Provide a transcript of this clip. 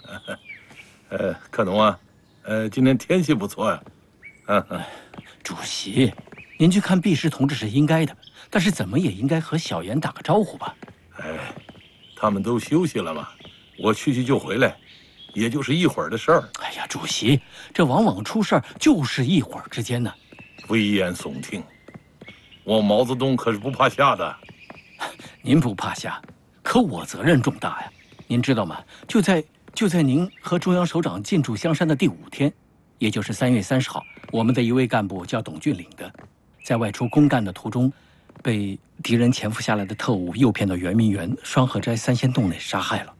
克农啊，今天天气不错呀。 主席，您去看毕氏同志是应该的，但是怎么也应该和小严打个招呼吧？ 他们都休息了嘛，我去就回来，也就是一会儿的事儿。 哎呀，主席，这往往出事儿就是一会儿之间呢。 危言耸听，我毛泽东可是不怕吓的。 您不怕吓，可我责任重大呀。您知道吗？就在您和中央首长进驻香山的第5天，也就是3月30号，我们的一位干部叫董俊领的，在外出公干的途中，被敌人潜伏下来的特务诱骗到圆明园双河斋3仙洞内杀害了。